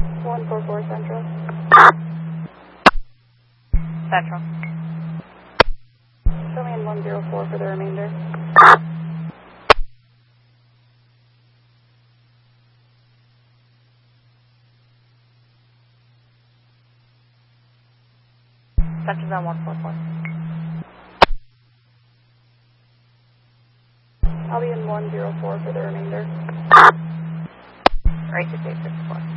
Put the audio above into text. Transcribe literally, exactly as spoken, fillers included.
one four four Central. Central. Show me in one zero four for the remainder. Central's on one four four. I'll be in one zero four for the remainder. Right to eight six four.